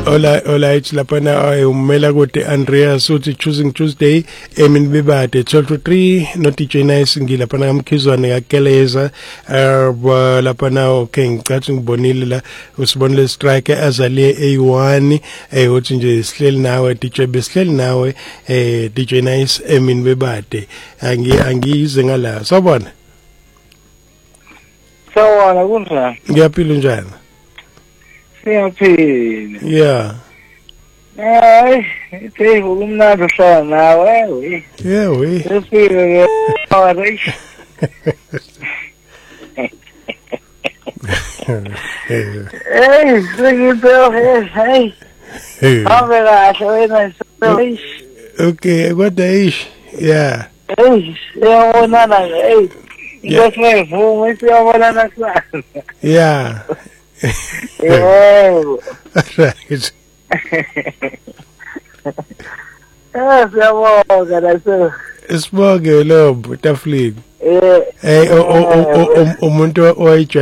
Ola ithi lapha na umela kude Andreas uthi choosing Tuesday emini bebade 12 to 3 no DJ Nice ngilapha na kamkhizwane kakeleza lapha na okay ngicathi ngibonile la usibonile strike azaliye A1 uthi nje sihleli nawe DJ besihleli nawe DJ Nice emini bebade angiyize ngala sabona sawona kunjani ngiyaphila njani siyaphila yeah Ay, ithe ukumnandi hlala nawe we. Yeah we. Sifike ke. Hey, hey. Ave kahle wena so. Okay, kodwa ish. Yeah. Hey, siyabonana hey. Ngiyafuna siyabonana sana. Yeah. Yeah. Right. Siyabonga naso. Isibonge lo taflini. Hey umuntu